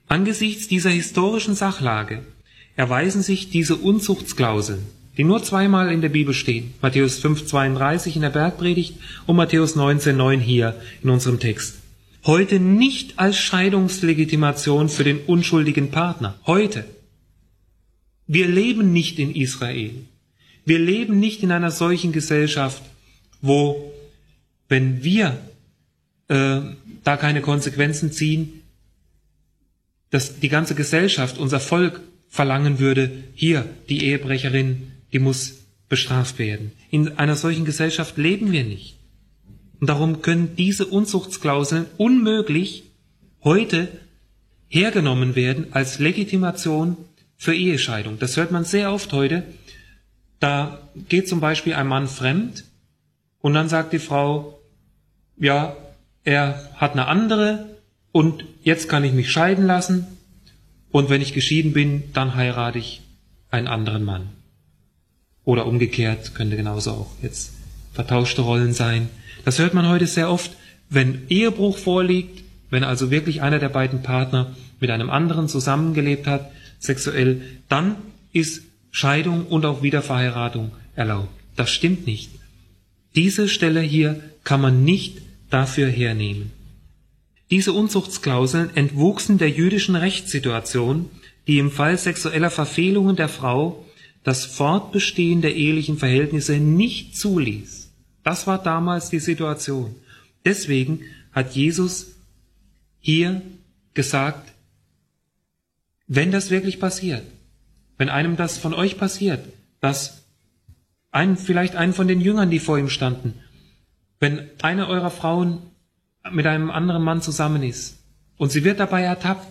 Angesichts dieser historischen Sachlage erweisen sich diese Unzuchtsklauseln, die nur zweimal in der Bibel stehen, Matthäus 5,32 in der Bergpredigt und Matthäus 19,9 hier in unserem Text, heute nicht als Scheidungslegitimation für den unschuldigen Partner. Heute. Wir leben nicht in Israel. Wir leben nicht in einer solchen Gesellschaft, wo, wenn wir da keine Konsequenzen ziehen, dass die ganze Gesellschaft, unser Volk verlangen würde, hier, die Ehebrecherin, die muss bestraft werden. In einer solchen Gesellschaft leben wir nicht. Und darum können diese Unzuchtsklauseln unmöglich heute hergenommen werden als Legitimation für Ehescheidung. Das hört man sehr oft heute. Da geht zum Beispiel ein Mann fremd und dann sagt die Frau, ja, er hat eine andere und jetzt kann ich mich scheiden lassen und wenn ich geschieden bin, dann heirate ich einen anderen Mann. Oder umgekehrt, könnte genauso auch jetzt vertauschte Rollen sein. Das hört man heute sehr oft, wenn Ehebruch vorliegt, wenn also wirklich einer der beiden Partner mit einem anderen zusammengelebt hat, sexuell, dann ist Scheidung und auch Wiederverheiratung erlaubt. Das stimmt nicht. Diese Stelle hier kann man nicht dafür hernehmen. Diese Unzuchtsklauseln entwuchsen der jüdischen Rechtssituation, die im Fall sexueller Verfehlungen der Frau das Fortbestehen der ehelichen Verhältnisse nicht zuließ. Das war damals die Situation. Deswegen hat Jesus hier gesagt, wenn das wirklich passiert, wenn einem das von euch passiert, dass vielleicht einen von den Jüngern, die vor ihm standen, wenn eine eurer Frauen mit einem anderen Mann zusammen ist und sie wird dabei ertappt,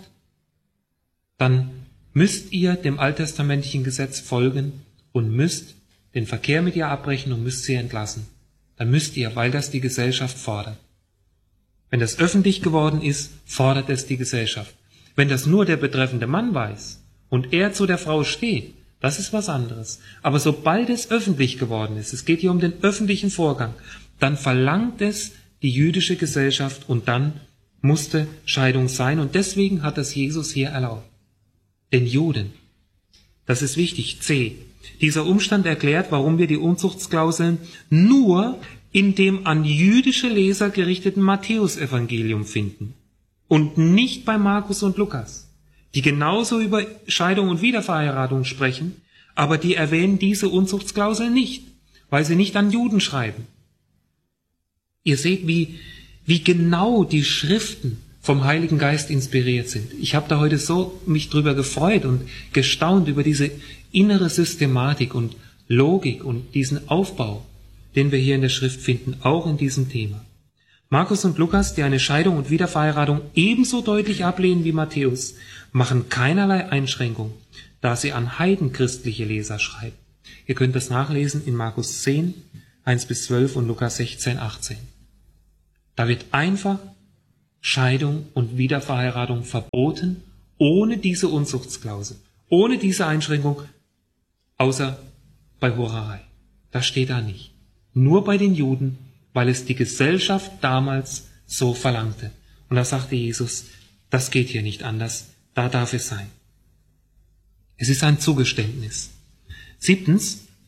dann müsst ihr dem alttestamentlichen Gesetz folgen und müsst den Verkehr mit ihr abbrechen und müsst sie entlassen. Dann müsst ihr, weil das die Gesellschaft fordert. Wenn das öffentlich geworden ist, fordert es die Gesellschaft. Wenn das nur der betreffende Mann weiß und er zu der Frau steht, das ist was anderes. Aber sobald es öffentlich geworden ist, es geht hier um den öffentlichen Vorgang, dann verlangt es die jüdische Gesellschaft und dann musste Scheidung sein. Und deswegen hat das Jesus hier erlaubt. Den Juden. Das ist wichtig. C. Dieser Umstand erklärt, warum wir die Unzuchtsklauseln nur in dem an jüdische Leser gerichteten Matthäusevangelium finden und nicht bei Markus und Lukas, die genauso über Scheidung und Wiederverheiratung sprechen, aber die erwähnen diese Unzuchtsklauseln nicht, weil sie nicht an Juden schreiben. Ihr seht, wie genau die Schriften vom Heiligen Geist inspiriert sind. Ich habe da heute so mich drüber gefreut und gestaunt über diese innere Systematik und Logik und diesen Aufbau, den wir hier in der Schrift finden, auch in diesem Thema. Markus und Lukas, die eine Scheidung und Wiederverheiratung ebenso deutlich ablehnen wie Matthäus, machen keinerlei Einschränkung, da sie an heidenchristliche Leser schreiben. Ihr könnt das nachlesen in Markus 10, 1-12 und Lukas 16, 18. Da wird einfach Scheidung und Wiederverheiratung verboten, ohne diese Unzuchtsklausel, ohne diese Einschränkung, außer bei Hurerei. Das steht da nicht. Nur bei den Juden, weil es die Gesellschaft damals so verlangte. Und da sagte Jesus, das geht hier nicht anders, da darf es sein. Es ist ein Zugeständnis. 7.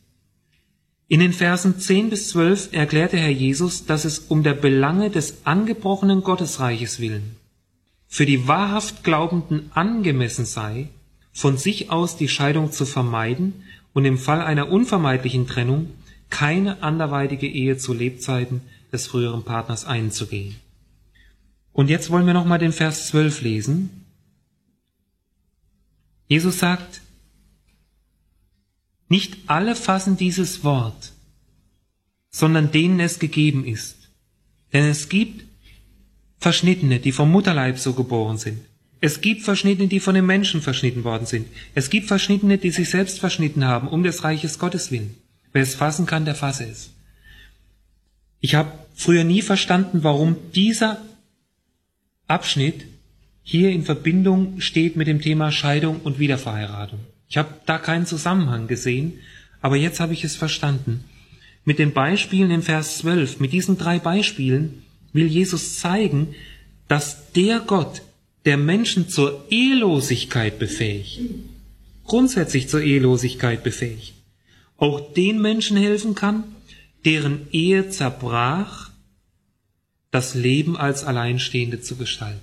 In den Versen 10-12 erklärte Herr Jesus, dass es um der Belange des angebrochenen Gottesreiches willen für die wahrhaft Glaubenden angemessen sei, von sich aus die Scheidung zu vermeiden und im Fall einer unvermeidlichen Trennung keine anderweitige Ehe zu Lebzeiten des früheren Partners einzugehen. Und jetzt wollen wir nochmal den Vers 12 lesen. Jesus sagt, nicht alle fassen dieses Wort, sondern denen es gegeben ist. Denn es gibt Verschnittene, die vom Mutterleib so geboren sind. Es gibt Verschnittene, die von den Menschen verschnitten worden sind. Es gibt Verschnittene, die sich selbst verschnitten haben, um des Reiches Gottes willen. Wer es fassen kann, der fasse es. Ich habe früher nie verstanden, warum dieser Abschnitt hier in Verbindung steht mit dem Thema Scheidung und Wiederverheiratung. Ich habe da keinen Zusammenhang gesehen, aber jetzt habe ich es verstanden. Mit den Beispielen im Vers 12, mit diesen 3 Beispielen will Jesus zeigen, dass der Gott, der Menschen zur Ehelosigkeit befähigt, grundsätzlich zur Ehelosigkeit befähigt, auch den Menschen helfen kann, deren Ehe zerbrach, das Leben als Alleinstehende zu gestalten.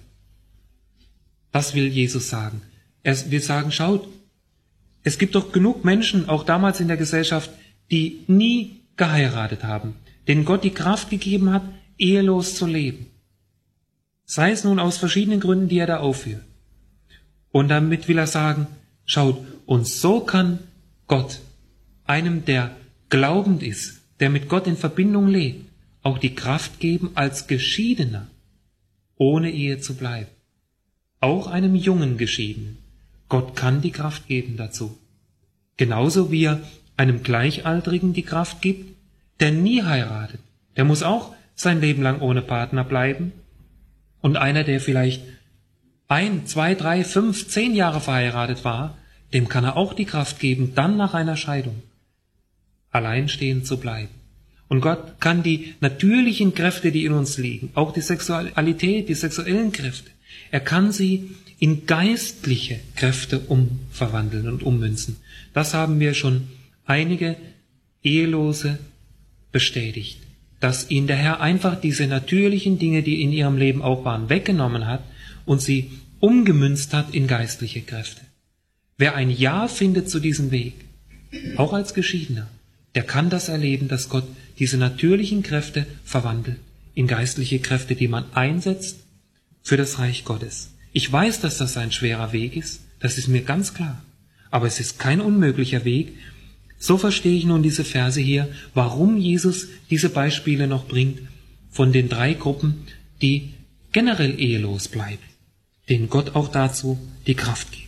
Das will Jesus sagen. Er will sagen, schaut, es gibt doch genug Menschen, auch damals in der Gesellschaft, die nie geheiratet haben, denen Gott die Kraft gegeben hat, ehelos zu leben. Sei es nun aus verschiedenen Gründen, die er da aufführt. Und damit will er sagen, schaut, und so kann Gott einem, der glaubend ist, der mit Gott in Verbindung lebt, auch die Kraft geben, als Geschiedener ohne Ehe zu bleiben. Auch einem jungen Geschiedenen. Gott kann die Kraft geben dazu. Genauso wie er einem Gleichaltrigen die Kraft gibt, der nie heiratet. Der muss auch sein Leben lang ohne Partner bleiben. Und einer, der vielleicht 1, 2, 3, 5, 10 Jahre verheiratet war, dem kann er auch die Kraft geben, dann nach einer Scheidung alleinstehend zu bleiben. Und Gott kann die natürlichen Kräfte, die in uns liegen, auch die Sexualität, die sexuellen Kräfte, er kann sie in geistliche Kräfte umverwandeln und ummünzen. Das haben wir schon einige Ehelose bestätigt, dass ihnen der Herr einfach diese natürlichen Dinge, die in ihrem Leben auch waren, weggenommen hat und sie umgemünzt hat in geistliche Kräfte. Wer ein Ja findet zu diesem Weg, auch als Geschiedener, der kann das erleben, dass Gott diese natürlichen Kräfte verwandelt in geistliche Kräfte, die man einsetzt für das Reich Gottes. Ich weiß, dass das ein schwerer Weg ist, das ist mir ganz klar. Aber es ist kein unmöglicher Weg. So verstehe ich nun diese Verse hier, warum Jesus diese Beispiele noch bringt von den 3 Gruppen, die generell ehelos bleiben, denen Gott auch dazu die Kraft gibt.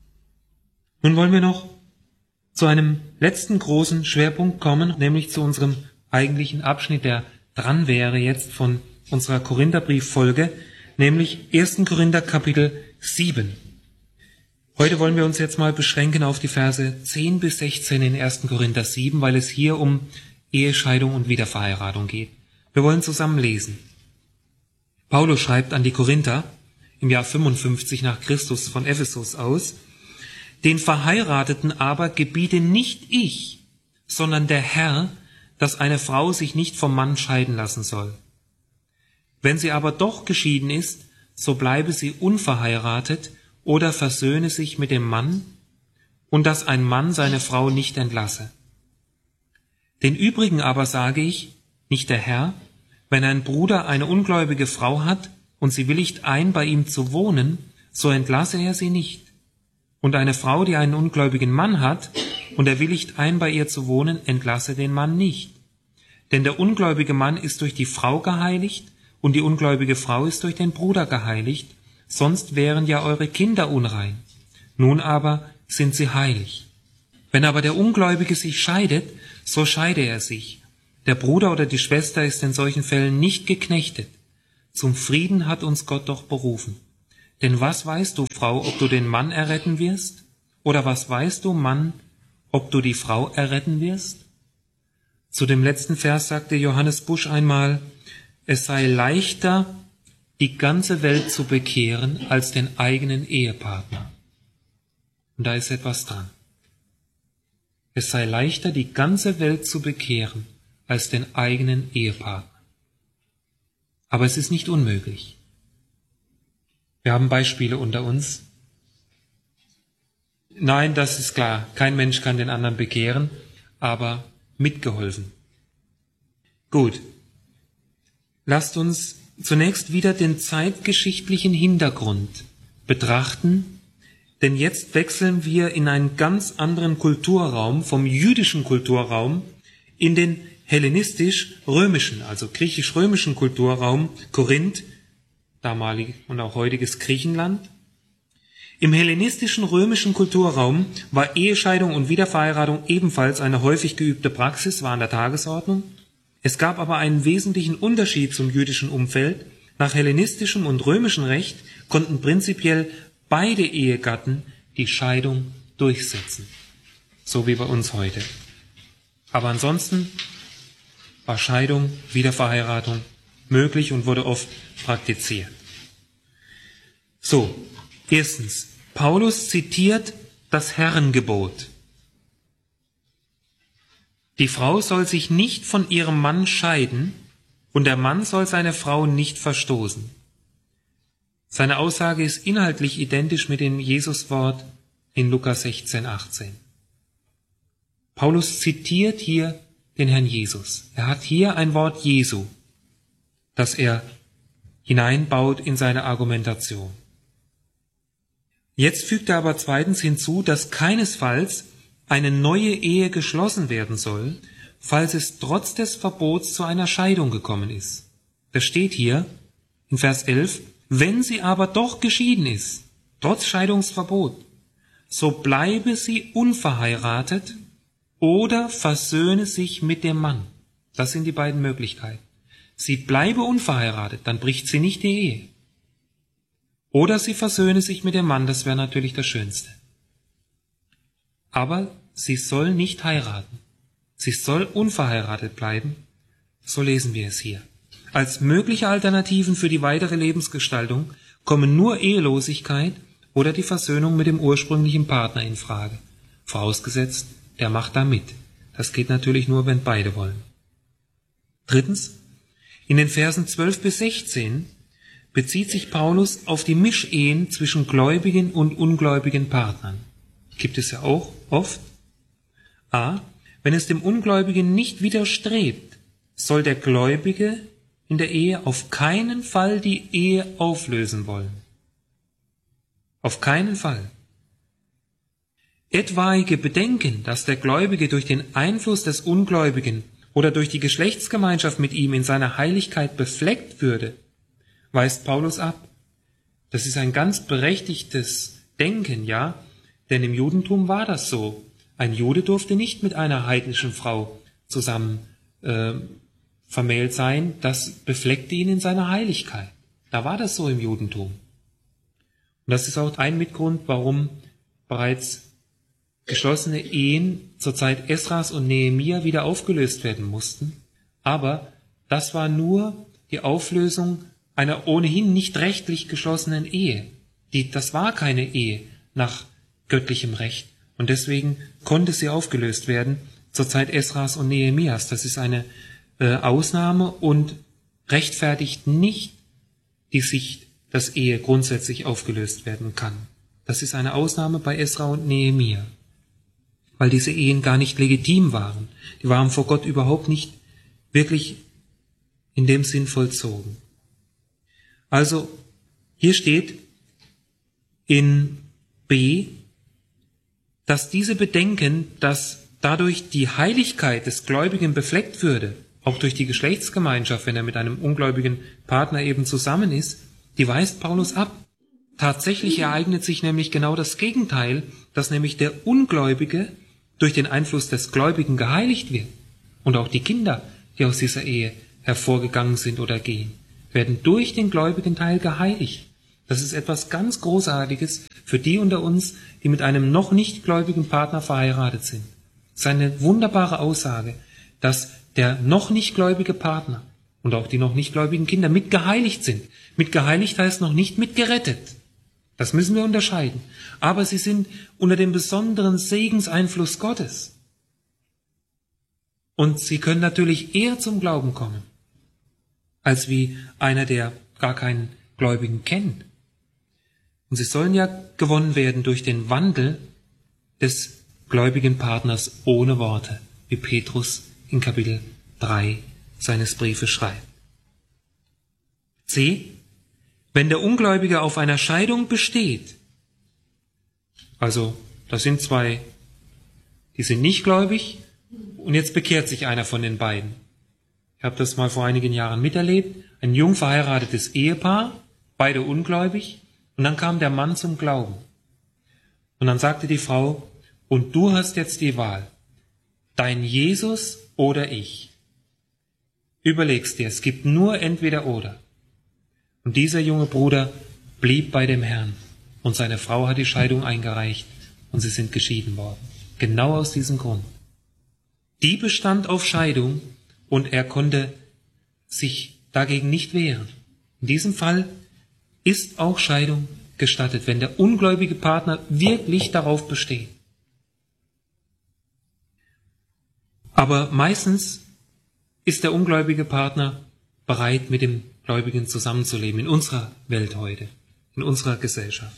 Nun wollen wir noch zu einem letzten großen Schwerpunkt kommen, nämlich zu unserem eigentlichen Abschnitt, der dran wäre jetzt von unserer Korintherbrieffolge, nämlich 1. Korinther Kapitel 7. Heute wollen wir uns jetzt mal beschränken auf die Verse 10 bis 16 in 1. Korinther 7, weil es hier um Ehescheidung und Wiederverheiratung geht. Wir wollen zusammen lesen. Paulus schreibt an die Korinther im Jahr 55 nach Christus von Ephesus aus: Den Verheirateten aber gebiete nicht ich, sondern der Herr, dass eine Frau sich nicht vom Mann scheiden lassen soll. Wenn sie aber doch geschieden ist, so bleibe sie unverheiratet oder versöhne sich mit dem Mann, und dass ein Mann seine Frau nicht entlasse. Den übrigen aber sage ich, nicht der Herr, wenn ein Bruder eine ungläubige Frau hat und sie willigt ein, bei ihm zu wohnen, so entlasse er sie nicht. Und eine Frau, die einen ungläubigen Mann hat und er willigt ein, bei ihr zu wohnen, entlasse den Mann nicht. Denn der ungläubige Mann ist durch die Frau geheiligt, und die ungläubige Frau ist durch den Bruder geheiligt, sonst wären ja eure Kinder unrein. Nun aber sind sie heilig. Wenn aber der Ungläubige sich scheidet, so scheide er sich. Der Bruder oder die Schwester ist in solchen Fällen nicht geknechtet. Zum Frieden hat uns Gott doch berufen. Denn was weißt du, Frau, ob du den Mann erretten wirst? Oder was weißt du, Mann, ob du die Frau erretten wirst? Zu dem letzten Vers sagte Johannes Busch einmal: Es sei leichter, die ganze Welt zu bekehren, als den eigenen Ehepartner. Und da ist etwas dran. Es sei leichter, die ganze Welt zu bekehren, als den eigenen Ehepartner. Aber es ist nicht unmöglich. Wir haben Beispiele unter uns. Nein, das ist klar, kein Mensch kann den anderen bekehren, aber mitgeholfen. Gut. Lasst uns zunächst wieder den zeitgeschichtlichen Hintergrund betrachten, denn jetzt wechseln wir in einen ganz anderen Kulturraum, vom jüdischen Kulturraum in den hellenistisch-römischen, also griechisch-römischen Kulturraum, Korinth, damalig und auch heutiges Griechenland. Im hellenistischen römischen Kulturraum war Ehescheidung und Wiederverheiratung ebenfalls eine häufig geübte Praxis, war an der Tagesordnung. Es gab aber einen wesentlichen Unterschied zum jüdischen Umfeld. Nach hellenistischem und römischem Recht konnten prinzipiell beide Ehegatten die Scheidung durchsetzen, so wie bei uns heute. Aber ansonsten war Scheidung, Wiederverheiratung möglich und wurde oft praktiziert. So, erstens, Paulus zitiert das Herrengebot. Die Frau soll sich nicht von ihrem Mann scheiden und der Mann soll seine Frau nicht verstoßen. Seine Aussage ist inhaltlich identisch mit dem Jesuswort in Lukas 16, 18. Paulus zitiert hier den Herrn Jesus. Er hat hier ein Wort Jesu, das er hineinbaut in seine Argumentation. Jetzt fügt er aber zweitens hinzu, dass keinesfalls eine neue Ehe geschlossen werden soll, falls es trotz des Verbots zu einer Scheidung gekommen ist. Das steht hier in Vers 11, wenn sie aber doch geschieden ist, trotz Scheidungsverbot, so bleibe sie unverheiratet oder versöhne sich mit dem Mann. Das sind die beiden Möglichkeiten. Sie bleibe unverheiratet, dann bricht sie nicht die Ehe. Oder sie versöhne sich mit dem Mann, das wäre natürlich das Schönste. Aber sie soll nicht heiraten. Sie soll unverheiratet bleiben. So lesen wir es hier. Als mögliche Alternativen für die weitere Lebensgestaltung kommen nur Ehelosigkeit oder die Versöhnung mit dem ursprünglichen Partner in Frage. Vorausgesetzt, der macht da mit. Das geht natürlich nur, wenn beide wollen. Drittens, in den Versen 12 bis 16 bezieht sich Paulus auf die Mischehen zwischen gläubigen und ungläubigen Partnern. Gibt es ja auch oft. A. Wenn es dem Ungläubigen nicht widerstrebt, soll der Gläubige in der Ehe auf keinen Fall die Ehe auflösen wollen. Auf keinen Fall. Etwaige Bedenken, dass der Gläubige durch den Einfluss des Ungläubigen oder durch die Geschlechtsgemeinschaft mit ihm in seiner Heiligkeit befleckt würde, weist Paulus ab. Das ist ein ganz berechtigtes Denken, ja, denn im Judentum war das so. Ein Jude durfte nicht mit einer heidnischen Frau zusammen vermählt sein, das befleckte ihn in seiner Heiligkeit. Da war das so im Judentum. Und das ist auch ein Mitgrund, warum bereits geschlossene Ehen zur Zeit Esras und Nehemia wieder aufgelöst werden mussten. Aber das war nur die Auflösung einer ohnehin nicht rechtlich geschlossenen Ehe. Das war keine Ehe nach göttlichem Recht. Und deswegen konnte sie aufgelöst werden zur Zeit Esras und Nehemias. Das ist eine Ausnahme und rechtfertigt nicht die Sicht, dass Ehe grundsätzlich aufgelöst werden kann. Das ist eine Ausnahme bei Esra und Nehemia, weil diese Ehen gar nicht legitim waren. Die waren vor Gott überhaupt nicht wirklich in dem Sinn vollzogen. Also, hier steht in B, dass diese Bedenken, dass dadurch die Heiligkeit des Gläubigen befleckt würde, auch durch die Geschlechtsgemeinschaft, wenn er mit einem ungläubigen Partner eben zusammen ist, die weist Paulus ab. Tatsächlich ereignet sich nämlich genau das Gegenteil, dass nämlich der Ungläubige durch den Einfluss des Gläubigen geheiligt wird. Und auch die Kinder, die aus dieser Ehe hervorgegangen sind oder gehen, werden durch den gläubigen Teil geheiligt. Das ist etwas ganz Großartiges für die unter uns, die mit einem noch nicht gläubigen Partner verheiratet sind. Es ist eine wunderbare Aussage, dass der noch nicht gläubige Partner und auch die noch nicht gläubigen Kinder mit geheiligt sind. Mit geheiligt heißt noch nicht mit gerettet. Das müssen wir unterscheiden. Aber sie sind unter dem besonderen Segenseinfluss Gottes. Und sie können natürlich eher zum Glauben kommen, als wie einer, der gar keinen Gläubigen kennt. Und sie sollen ja gewonnen werden durch den Wandel des gläubigen Partners ohne Worte, wie Petrus in Kapitel 3 seines Briefes schreibt. C. Wenn der Ungläubige auf einer Scheidung besteht, also das sind zwei, die sind nicht gläubig und jetzt bekehrt sich einer von den beiden. Ich habe das mal vor einigen Jahren miterlebt, ein jung verheiratetes Ehepaar, beide ungläubig, und dann kam der Mann zum Glauben. Und dann sagte die Frau, und du hast jetzt die Wahl, dein Jesus oder ich. Überlegst dir, es gibt nur entweder oder. Und dieser junge Bruder blieb bei dem Herrn und seine Frau hat die Scheidung eingereicht und sie sind geschieden worden. Genau aus diesem Grund. Die bestand auf Scheidung und er konnte sich dagegen nicht wehren. In diesem Fall ist auch Scheidung gestattet, wenn der ungläubige Partner wirklich darauf besteht. Aber meistens ist der ungläubige Partner bereit, mit dem Gläubigen zusammenzuleben, in unserer Welt heute, in unserer Gesellschaft.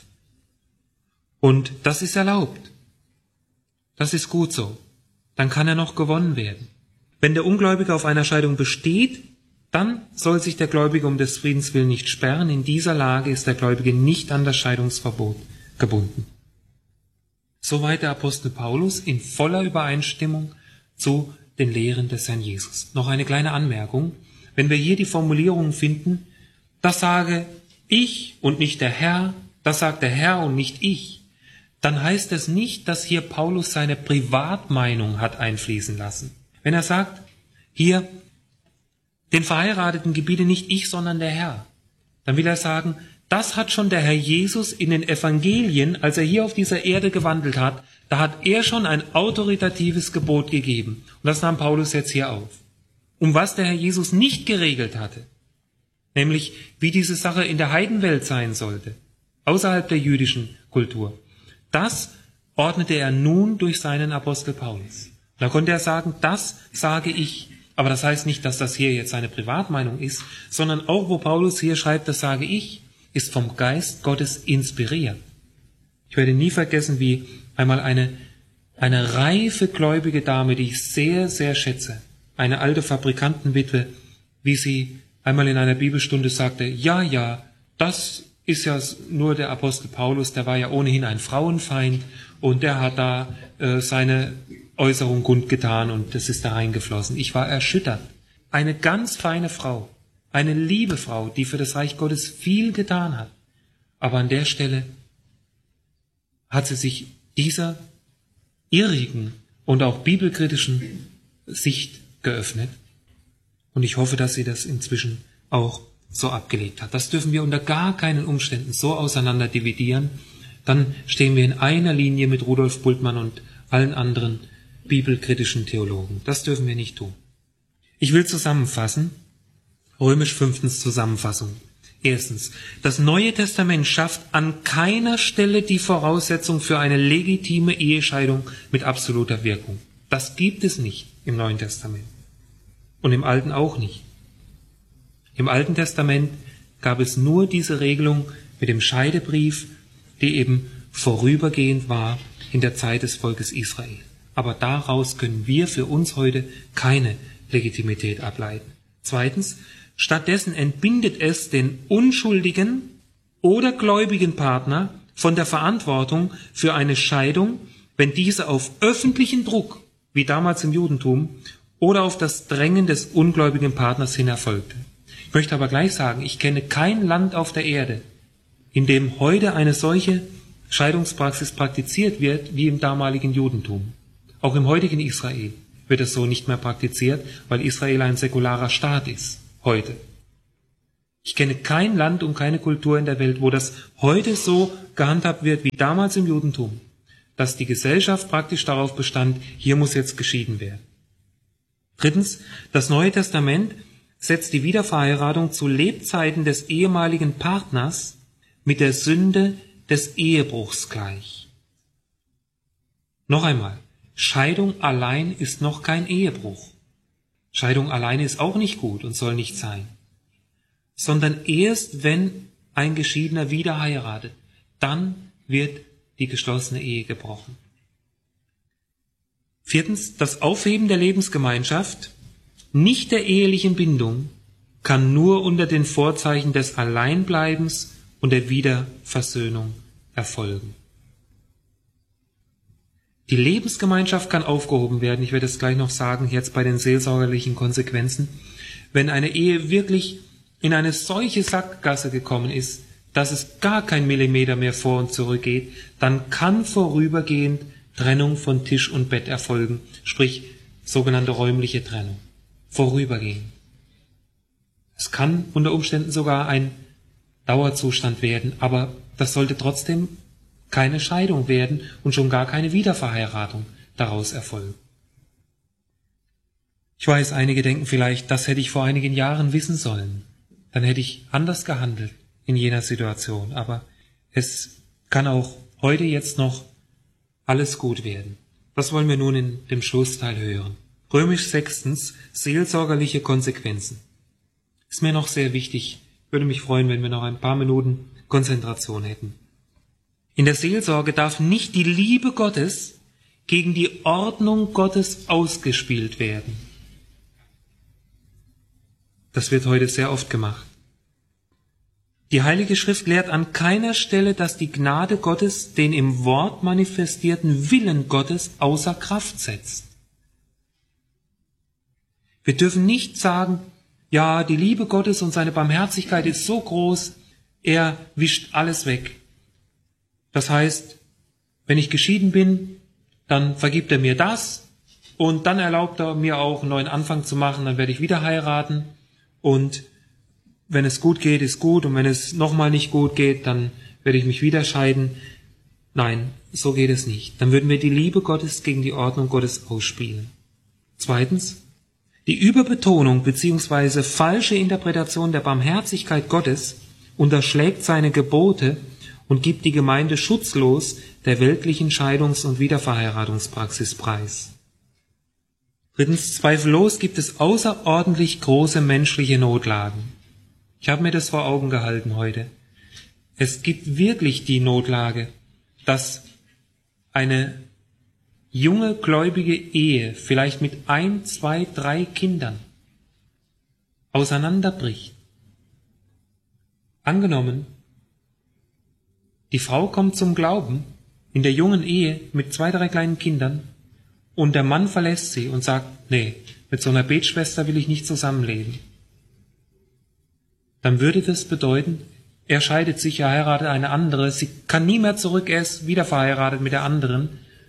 Und das ist erlaubt. Das ist gut so. Dann kann er noch gewonnen werden. Wenn der Ungläubige auf einer Scheidung besteht, dann soll sich der Gläubige um des Friedens willen nicht sperren. In dieser Lage ist der Gläubige nicht an das Scheidungsverbot gebunden. Soweit der Apostel Paulus in voller Übereinstimmung zu den Lehren des Herrn Jesus. Noch eine kleine Anmerkung. Wenn wir hier die Formulierung finden, das sage ich und nicht der Herr, das sagt der Herr und nicht ich, dann heißt es nicht, dass hier Paulus seine Privatmeinung hat einfließen lassen. Wenn er sagt, hier, den Verheirateten gebiete nicht ich, sondern der Herr, dann will er sagen, das hat schon der Herr Jesus in den Evangelien, als er hier auf dieser Erde gewandelt hat, da hat er schon ein autoritatives Gebot gegeben. Und das nahm Paulus jetzt hier auf. Um was der Herr Jesus nicht geregelt hatte, nämlich wie diese Sache in der Heidenwelt sein sollte, außerhalb der jüdischen Kultur, das ordnete er nun durch seinen Apostel Paulus. Da konnte er sagen, das sage ich. Aber das heißt nicht, dass das hier jetzt seine Privatmeinung ist, sondern auch, wo Paulus hier schreibt, das sage ich, ist vom Geist Gottes inspiriert. Ich werde nie vergessen, wie einmal eine reife gläubige Dame, die ich sehr, sehr schätze, eine alte Fabrikantenwitwe, wie sie einmal in einer Bibelstunde sagte, ja, das ist ja nur der Apostel Paulus, der war ja ohnehin ein Frauenfeind und der hat da seine Äußerung kundgetan und das ist da reingeflossen. Ich war erschüttert. Eine ganz feine Frau, eine liebe Frau, die für das Reich Gottes viel getan hat. Aber an der Stelle hat sie sich dieser irrigen und auch bibelkritischen Sicht geöffnet. Und ich hoffe, dass sie das inzwischen auch so abgelegt hat. Das dürfen wir unter gar keinen Umständen so auseinander dividieren. Dann stehen wir in einer Linie mit Rudolf Bultmann und allen anderen bibelkritischen Theologen. Das dürfen wir nicht tun. Ich will zusammenfassen. Römisch 5. Zusammenfassung. Erstens, das Neue Testament schafft an keiner Stelle die Voraussetzung für eine legitime Ehescheidung mit absoluter Wirkung. Das gibt es nicht im Neuen Testament. Und im Alten auch nicht. Im Alten Testament gab es nur diese Regelung mit dem Scheidebrief, die eben vorübergehend war in der Zeit des Volkes Israel. Aber daraus können wir für uns heute keine Legitimität ableiten. Zweitens, stattdessen entbindet es den unschuldigen oder gläubigen Partner von der Verantwortung für eine Scheidung, wenn diese auf öffentlichen Druck, wie damals im Judentum, oder auf das Drängen des ungläubigen Partners hin erfolgte. Ich möchte aber gleich sagen, ich kenne kein Land auf der Erde, in dem heute eine solche Scheidungspraxis praktiziert wird wie im damaligen Judentum. Auch im heutigen Israel wird es so nicht mehr praktiziert, weil Israel ein säkularer Staat ist, heute. Ich kenne kein Land und keine Kultur in der Welt, wo das heute so gehandhabt wird wie damals im Judentum, dass die Gesellschaft praktisch darauf bestand, hier muss jetzt geschieden werden. Drittens, das Neue Testament setzt die Wiederverheiratung zu Lebzeiten des ehemaligen Partners mit der Sünde des Ehebruchs gleich. Noch einmal, Scheidung allein ist noch kein Ehebruch. Scheidung alleine ist auch nicht gut und soll nicht sein. Sondern erst wenn ein Geschiedener wieder heiratet, dann wird die geschlossene Ehe gebrochen. Viertens, das Aufheben der Lebensgemeinschaft, nicht der ehelichen Bindung, kann nur unter den Vorzeichen des Alleinbleibens und der Wiederversöhnung erfolgen. Die Lebensgemeinschaft kann aufgehoben werden, ich werde es gleich noch sagen, jetzt bei den seelsorgerlichen Konsequenzen, wenn eine Ehe wirklich in eine solche Sackgasse gekommen ist, dass es gar kein Millimeter mehr vor und zurück geht, dann kann vorübergehend Trennung von Tisch und Bett erfolgen, sprich sogenannte räumliche Trennung. Vorübergehend. Es kann unter Umständen sogar ein Dauerzustand werden, aber das sollte trotzdem keine Scheidung werden und schon gar keine Wiederverheiratung daraus erfolgen. Ich weiß, einige denken vielleicht, das hätte ich vor einigen Jahren wissen sollen. Dann hätte ich anders gehandelt in jener Situation. Aber Es kann auch heute jetzt noch alles gut werden. Das wollen wir nun in dem Schlussteil hören. Römisch 6. Seelsorgerliche Konsequenzen. Ist mir noch sehr wichtig. Würde mich freuen, wenn wir noch ein paar Minuten Konzentration hätten. In der Seelsorge darf nicht die Liebe Gottes gegen die Ordnung Gottes ausgespielt werden. Das wird heute sehr oft gemacht. Die Heilige Schrift lehrt an keiner Stelle, dass die Gnade Gottes den im Wort manifestierten Willen Gottes außer Kraft setzt. Wir dürfen nicht sagen, ja, die Liebe Gottes und seine Barmherzigkeit ist so groß, er wischt alles weg. Das heißt, wenn ich geschieden bin, dann vergibt er mir das und dann erlaubt er mir auch einen neuen Anfang zu machen, dann werde ich wieder heiraten und wenn es gut geht, ist gut und wenn es nochmal nicht gut geht, dann werde ich mich wieder scheiden. Nein, so geht es nicht. Dann würden wir die Liebe Gottes gegen die Ordnung Gottes ausspielen. Zweitens, die Überbetonung bzw. falsche Interpretation der Barmherzigkeit Gottes unterschlägt seine Gebote und gibt die Gemeinde schutzlos der weltlichen Scheidungs- und Wiederverheiratungspraxis preis. Drittens, zweifellos gibt es außerordentlich große menschliche Notlagen. Ich habe mir das vor Augen gehalten heute. Es gibt wirklich die Notlage, dass eine junge gläubige Ehe, vielleicht mit 1, 2, 3 Kindern, auseinanderbricht. Angenommen, die Frau kommt zum Glauben in der jungen Ehe mit 2, 3 kleinen Kindern und der Mann verlässt sie und sagt, nee, mit so einer Betschwester will ich nicht zusammenleben. Dann würde das bedeuten, er scheidet sich, er heiratet eine andere, sie kann nie mehr zurück, er ist wieder verheiratet mit der anderen.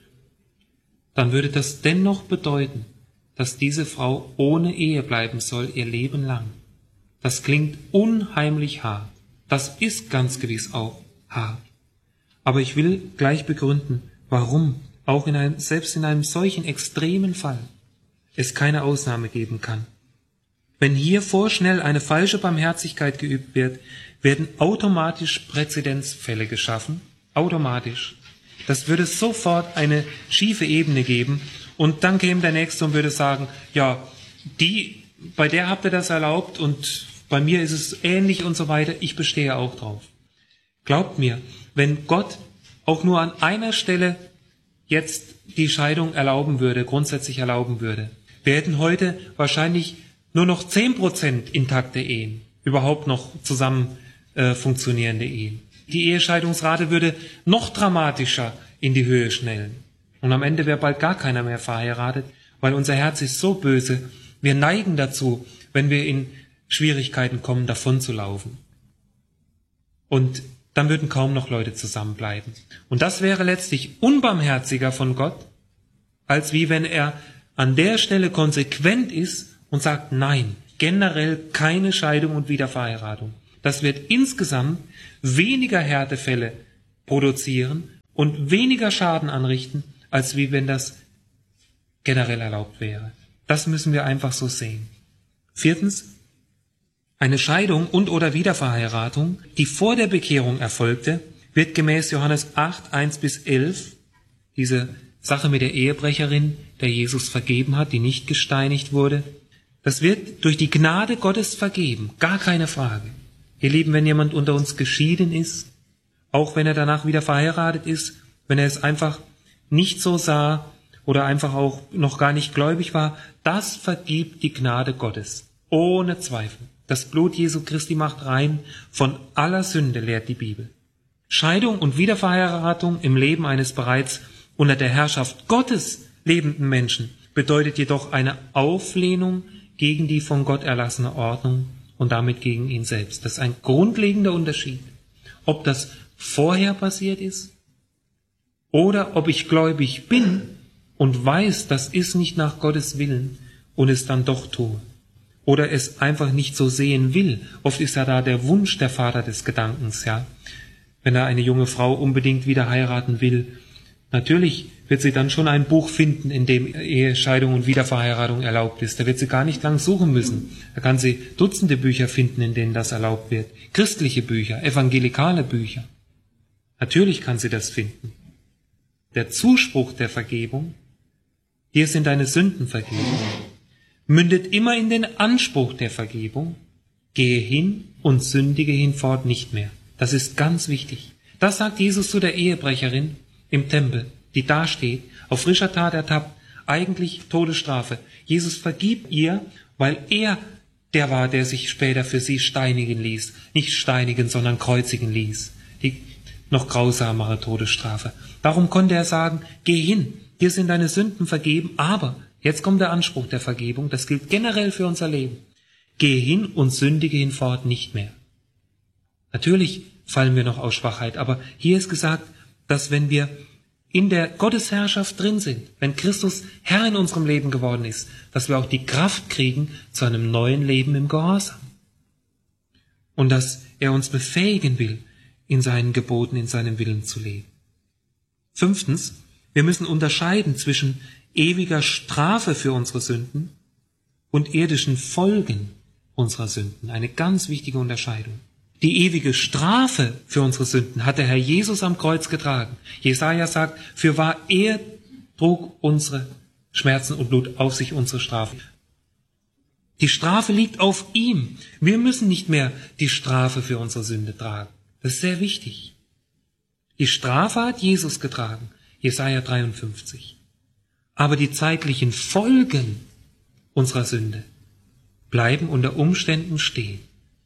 Dann würde das dennoch bedeuten, dass diese Frau ohne Ehe bleiben soll, ihr Leben lang. Das klingt unheimlich hart. Das ist ganz gewiss auch hart. Aber ich will gleich begründen, warum auch selbst in einem solchen extremen Fall es keine Ausnahme geben kann. Wenn hier vorschnell eine falsche Barmherzigkeit geübt wird, werden automatisch Präzedenzfälle geschaffen. Automatisch. Das würde sofort eine schiefe Ebene geben und dann käme der Nächste und würde sagen, ja, bei der habt ihr das erlaubt und bei mir ist es ähnlich und so weiter, ich bestehe auch drauf. Glaubt mir, wenn Gott auch nur an einer Stelle jetzt die Scheidung erlauben würde, grundsätzlich erlauben würde, wir hätten heute wahrscheinlich nur noch 10% intakte Ehen, überhaupt noch zusammen funktionierende Ehen. Die Ehescheidungsrate würde noch dramatischer in die Höhe schnellen. Und am Ende wäre bald gar keiner mehr verheiratet, weil unser Herz ist so böse. Wir neigen dazu, wenn wir in Schwierigkeiten kommen, davon zu laufen. Und dann würden kaum noch Leute zusammenbleiben. Und das wäre letztlich unbarmherziger von Gott, als wie wenn er an der Stelle konsequent ist und sagt, nein, generell keine Scheidung und Wiederverheiratung. Das wird insgesamt weniger Härtefälle produzieren und weniger Schaden anrichten, als wie wenn das generell erlaubt wäre. Das müssen wir einfach so sehen. Viertens, eine Scheidung und oder Wiederverheiratung, die vor der Bekehrung erfolgte, wird gemäß Johannes 8, 1-11, diese Sache mit der Ehebrecherin, der Jesus vergeben hat, die nicht gesteinigt wurde, das wird durch die Gnade Gottes vergeben, gar keine Frage. Ihr Lieben, wenn jemand unter uns geschieden ist, auch wenn er danach wieder verheiratet ist, wenn er es einfach nicht so sah oder einfach auch noch gar nicht gläubig war, das vergibt die Gnade Gottes, ohne Zweifel. Das Blut Jesu Christi macht rein von aller Sünde, lehrt die Bibel. Scheidung und Wiederverheiratung im Leben eines bereits unter der Herrschaft Gottes lebenden Menschen bedeutet jedoch eine Auflehnung gegen die von Gott erlassene Ordnung und damit gegen ihn selbst. Das ist ein grundlegender Unterschied. Ob das vorher passiert ist oder ob ich gläubig bin und weiß, das ist nicht nach Gottes Willen und es dann doch tue. Oder es einfach nicht so sehen will. Oft ist ja da der Wunsch der Vater des Gedankens, ja. Wenn er eine junge Frau unbedingt wieder heiraten will, natürlich wird sie dann schon ein Buch finden, in dem Ehescheidung und Wiederverheiratung erlaubt ist. Da wird sie gar nicht lang suchen müssen. Da kann sie Dutzende Bücher finden, in denen das erlaubt wird. Christliche Bücher, evangelikale Bücher. Natürlich kann sie das finden. Der Zuspruch der Vergebung, dir sind deine Sünden vergeben, mündet immer in den Anspruch der Vergebung, gehe hin und sündige hinfort nicht mehr. Das ist ganz wichtig. Das sagt Jesus zu der Ehebrecherin im Tempel, die dasteht, auf frischer Tat ertappt, eigentlich Todesstrafe. Jesus vergibt ihr, weil er der war, der sich später für sie steinigen ließ. Nicht steinigen, sondern kreuzigen ließ. Die noch grausamere Todesstrafe. Darum konnte er sagen, geh hin, dir sind deine Sünden vergeben, aber, jetzt kommt der Anspruch der Vergebung, das gilt generell für unser Leben. Gehe hin und sündige hinfort nicht mehr. Natürlich fallen wir noch aus Schwachheit, aber hier ist gesagt, dass wenn wir in der Gottesherrschaft drin sind, wenn Christus Herr in unserem Leben geworden ist, dass wir auch die Kraft kriegen zu einem neuen Leben im Gehorsam. Und dass er uns befähigen will, in seinen Geboten, in seinem Willen zu leben. 5. Wir müssen unterscheiden zwischen ewiger Strafe für unsere Sünden und irdischen Folgen unserer Sünden. Eine ganz wichtige Unterscheidung. Die ewige Strafe für unsere Sünden hat der Herr Jesus am Kreuz getragen. Jesaja sagt, fürwahr er trug unsere Schmerzen und lud auf sich unsere Strafe. Die Strafe liegt auf ihm. Wir müssen nicht mehr die Strafe für unsere Sünde tragen. Das ist sehr wichtig. Die Strafe hat Jesus getragen. Jesaja 53. Aber die zeitlichen Folgen unserer Sünde bleiben unter Umständen stehen.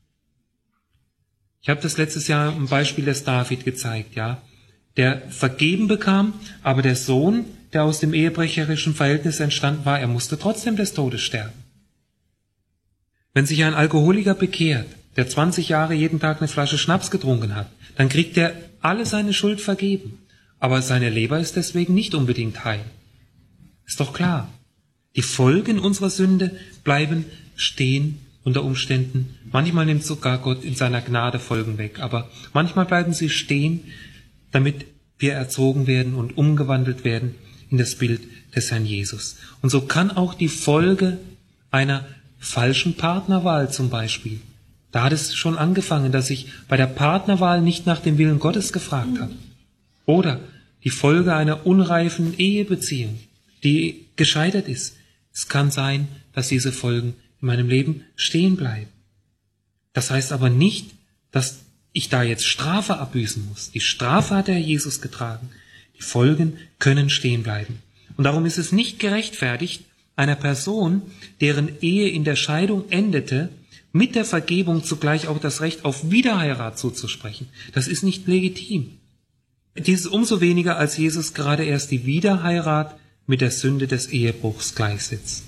Ich habe das letztes Jahr im Beispiel des David gezeigt, ja. Der vergeben bekam, aber der Sohn, der aus dem ehebrecherischen Verhältnis entstanden war, er musste trotzdem des Todes sterben. Wenn sich ein Alkoholiker bekehrt, der 20 Jahre jeden Tag eine Flasche Schnaps getrunken hat, dann kriegt er alle seine Schuld vergeben. Aber seine Leber ist deswegen nicht unbedingt heil. Ist doch klar. Die Folgen unserer Sünde bleiben stehen unter Umständen. Manchmal nimmt sogar Gott in seiner Gnade Folgen weg, aber manchmal bleiben sie stehen, damit wir erzogen werden und umgewandelt werden in das Bild des Herrn Jesus. Und so kann auch die Folge einer falschen Partnerwahl zum Beispiel, da hat es schon angefangen, dass ich bei der Partnerwahl nicht nach dem Willen Gottes gefragt habe. Oder die Folge einer unreifen Ehebeziehung, die gescheitert ist. Es kann sein, dass diese Folgen in meinem Leben stehen bleiben. Das heißt aber nicht, dass ich da jetzt Strafe abbüßen muss. Die Strafe hat der Herr Jesus getragen. Die Folgen können stehen bleiben. Und darum ist es nicht gerechtfertigt, einer Person, deren Ehe in der Scheidung endete, mit der Vergebung zugleich auch das Recht auf Wiederheirat zuzusprechen. Das ist nicht legitim. Dies ist umso weniger, als Jesus gerade erst die Wiederheirat mit der Sünde des Ehebruchs gleichsetzt.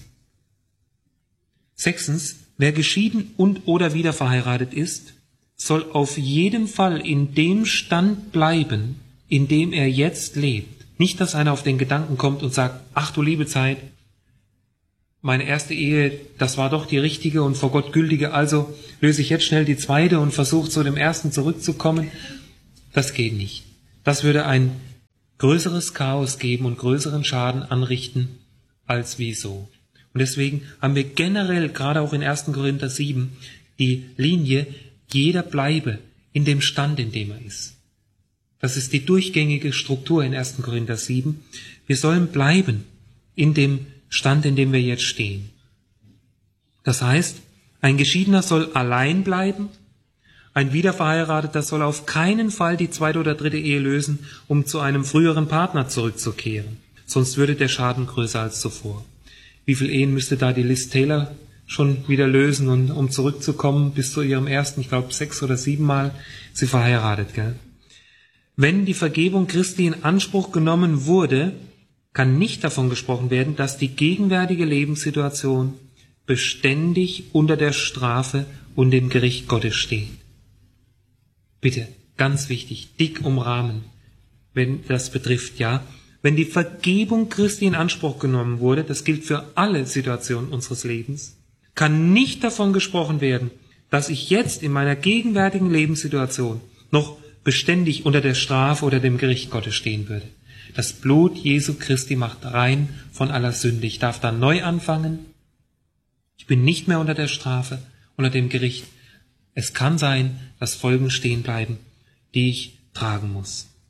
6. Wer geschieden und oder wieder verheiratet ist, soll auf jeden Fall in dem Stand bleiben, in dem er jetzt lebt. Nicht, dass einer auf den Gedanken kommt und sagt, ach du liebe Zeit, meine erste Ehe, das war doch die richtige und vor Gott gültige, also löse ich jetzt schnell die zweite und versuche zu dem ersten zurückzukommen. Das geht nicht. Das würde ein größeres Chaos geben und größeren Schaden anrichten, als wieso. Und deswegen haben wir generell, gerade auch in 1. Korinther 7, die Linie, jeder bleibe in dem Stand, in dem er ist. Das ist die durchgängige Struktur in 1. Korinther 7. Wir sollen bleiben in dem Stand, in dem wir jetzt stehen. Das heißt, ein Geschiedener soll allein bleiben, ein Wiederverheirateter soll auf keinen Fall die zweite oder dritte Ehe lösen, um zu einem früheren Partner zurückzukehren. Sonst würde der Schaden größer als zuvor. Wie viele Ehen müsste da die Liz Taylor schon wieder lösen, und um zurückzukommen bis zu ihrem ersten, ich glaube 6 oder 7 Mal, sie verheiratet, gell? Wenn die Vergebung Christi in Anspruch genommen wurde, kann nicht davon gesprochen werden, dass die gegenwärtige Lebenssituation beständig unter der Strafe und dem Gericht Gottes steht. Bitte, ganz wichtig, dick umrahmen, wenn das betrifft, ja. Wenn die Vergebung Christi in Anspruch genommen wurde, das gilt für alle Situationen unseres Lebens, kann nicht davon gesprochen werden, dass ich jetzt in meiner gegenwärtigen Lebenssituation noch beständig unter der Strafe oder dem Gericht Gottes stehen würde. Das Blut Jesu Christi macht rein von aller Sünde. Ich darf da neu anfangen. Ich bin nicht mehr unter der Strafe, unter dem Gericht. Es kann sein, dass Folgen stehen bleiben, die ich tragen muss.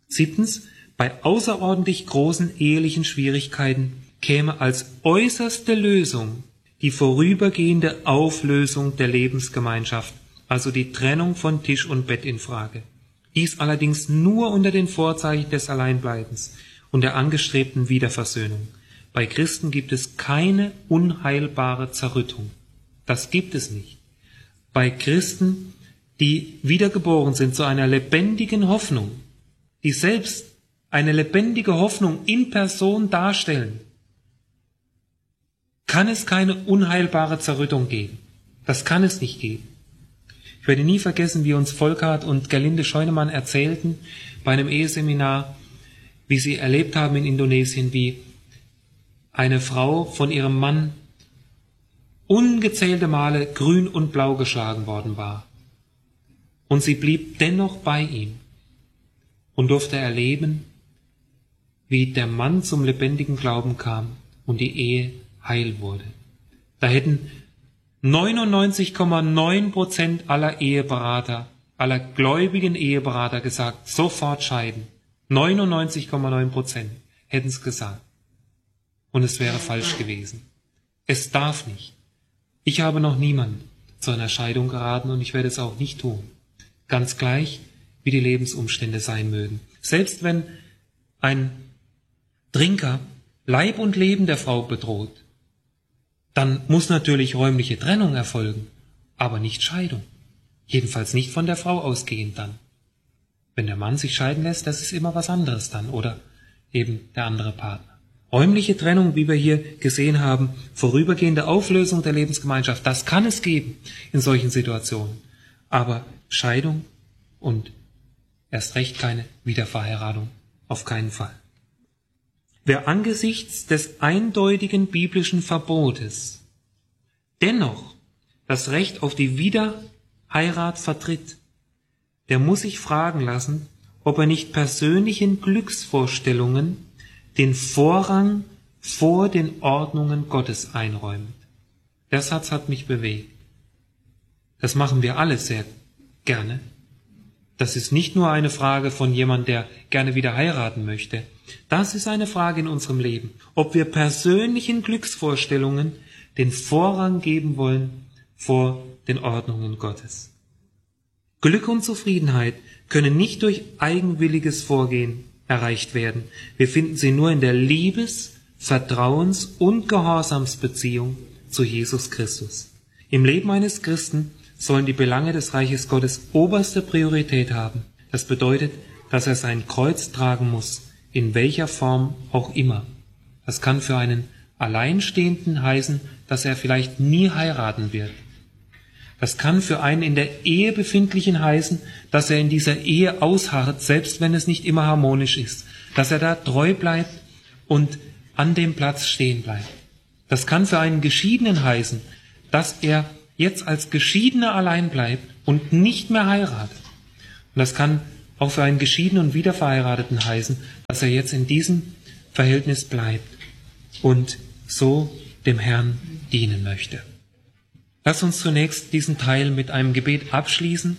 7. Bei außerordentlich großen ehelichen Schwierigkeiten käme als äußerste Lösung die vorübergehende Auflösung der Lebensgemeinschaft, also die Trennung von Tisch und Bett in Frage. Dies allerdings nur unter den Vorzeichen des Alleinbleibens und der angestrebten Wiederversöhnung. Bei Christen gibt es keine unheilbare Zerrüttung. Das gibt es nicht. Bei Christen, die wiedergeboren sind zu einer lebendigen Hoffnung, die selbst eine lebendige Hoffnung in Person darstellen, kann es keine unheilbare Zerrüttung geben. Das kann es nicht geben. Ich werde nie vergessen, wie uns Volkart und Gerlinde Scheunemann erzählten bei einem Eheseminar, wie sie erlebt haben in Indonesien, wie eine Frau von ihrem Mann ungezählte Male grün und blau geschlagen worden war. Und sie blieb dennoch bei ihm und durfte erleben, wie der Mann zum lebendigen Glauben kam und die Ehe heil wurde. Da hätten 99,9% aller Eheberater, aller gläubigen Eheberater gesagt, sofort scheiden. 99,9% hätten es gesagt. Und es wäre falsch gewesen. Es darf nicht. Ich habe noch niemand zu einer Scheidung geraten und ich werde es auch nicht tun. Ganz gleich, wie die Lebensumstände sein mögen. Selbst wenn ein Trinker Leib und Leben der Frau bedroht, dann muss natürlich räumliche Trennung erfolgen, aber nicht Scheidung. Jedenfalls nicht von der Frau ausgehend dann. Wenn der Mann sich scheiden lässt, das ist immer was anderes dann, oder eben der andere Partner. Räumliche Trennung, wie wir hier gesehen haben, vorübergehende Auflösung der Lebensgemeinschaft, das kann es geben in solchen Situationen. Aber Scheidung und erst recht keine Wiederverheiratung, auf keinen Fall. Wer angesichts des eindeutigen biblischen Verbotes dennoch das Recht auf die Wiederheirat vertritt, der muss sich fragen lassen, ob er nicht persönlichen Glücksvorstellungen den Vorrang vor den Ordnungen Gottes einräumt. Der Satz hat mich bewegt. Das machen wir alle sehr gerne. Das ist nicht nur eine Frage von jemand, der gerne wieder heiraten möchte. Das ist eine Frage in unserem Leben, ob wir persönlichen Glücksvorstellungen den Vorrang geben wollen vor den Ordnungen Gottes. Glück und Zufriedenheit können nicht durch eigenwilliges Vorgehen erreicht werden. Wir finden sie nur in der Liebes-, Vertrauens- und Gehorsamsbeziehung zu Jesus Christus. Im Leben eines Christen sollen die Belange des Reiches Gottes oberste Priorität haben. Das bedeutet, dass er sein Kreuz tragen muss, in welcher Form auch immer. Das kann für einen Alleinstehenden heißen, dass er vielleicht nie heiraten wird. Das kann für einen in der Ehe befindlichen heißen, dass er in dieser Ehe ausharrt, selbst wenn es nicht immer harmonisch ist. Dass er da treu bleibt und an dem Platz stehen bleibt. Das kann für einen Geschiedenen heißen, dass er jetzt als Geschiedener allein bleibt und nicht mehr heiratet. Und das kann auch für einen Geschiedenen und Wiederverheirateten heißen, dass er jetzt in diesem Verhältnis bleibt und so dem Herrn dienen möchte. Lass uns zunächst diesen Teil mit einem Gebet abschließen.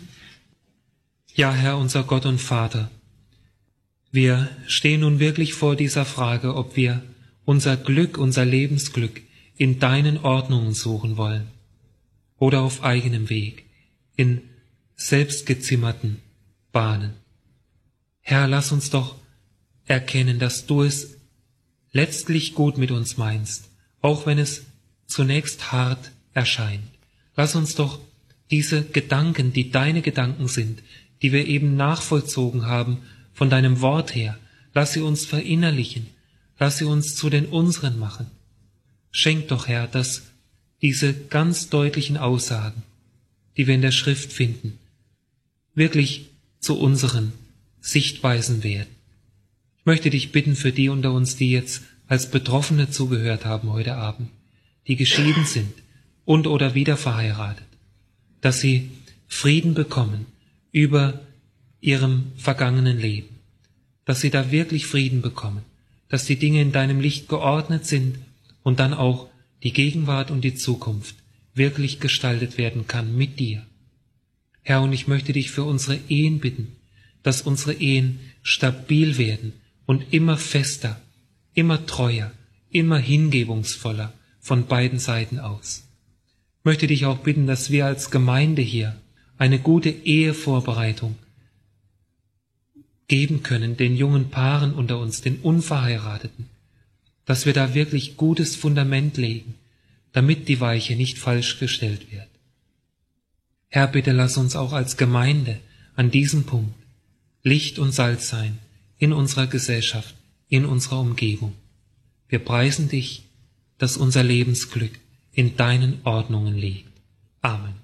Ja, Herr, unser Gott und Vater, wir stehen nun wirklich vor dieser Frage, ob wir unser Glück, unser Lebensglück in deinen Ordnungen suchen wollen oder auf eigenem Weg, in selbstgezimmerten Bahnen. Herr, lass uns doch erkennen, dass du es letztlich gut mit uns meinst, auch wenn es zunächst hart erscheint. Lass uns doch diese Gedanken, die deine Gedanken sind, die wir eben nachvollzogen haben von deinem Wort her, lass sie uns verinnerlichen, lass sie uns zu den unseren machen. Schenk doch, Herr, dass diese ganz deutlichen Aussagen, die wir in der Schrift finden, wirklich zu unseren Sichtweisen werden. Ich möchte dich bitten für die unter uns, die jetzt als Betroffene zugehört haben heute Abend, die geschieden sind und oder wieder verheiratet, dass sie Frieden bekommen über ihrem vergangenen Leben, dass sie da wirklich Frieden bekommen, dass die Dinge in deinem Licht geordnet sind und dann auch die Gegenwart und die Zukunft wirklich gestaltet werden kann mit dir. Herr, und ich möchte dich für unsere Ehen bitten, dass unsere Ehen stabil werden und immer fester, immer treuer, immer hingebungsvoller von beiden Seiten aus. Ich möchte dich auch bitten, dass wir als Gemeinde hier eine gute Ehevorbereitung geben können, den jungen Paaren unter uns, den Unverheirateten, dass wir da wirklich gutes Fundament legen, damit die Weiche nicht falsch gestellt wird. Herr, bitte lass uns auch als Gemeinde an diesem Punkt Licht und Salz sein in unserer Gesellschaft, in unserer Umgebung. Wir preisen dich, dass unser Lebensglück in deinen Ordnungen liegt. Amen.